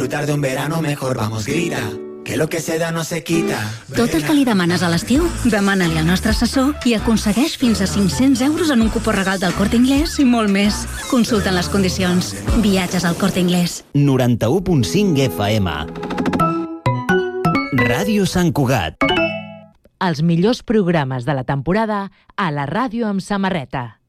disfrutar de un verano mejor. Vamos, grita, que lo que se da no se quita. Tot el que li demanes a l'estiu, demana-li al nostre assessor i aconsegueix fins a 500 euros en un cupó regal del Corte Inglés i molt més. Consulta les condicions. Viatges al Corte Inglés. 91.5 FM. Ràdio Sant Cugat. Els millors programes de la temporada a la ràdio amb samarreta.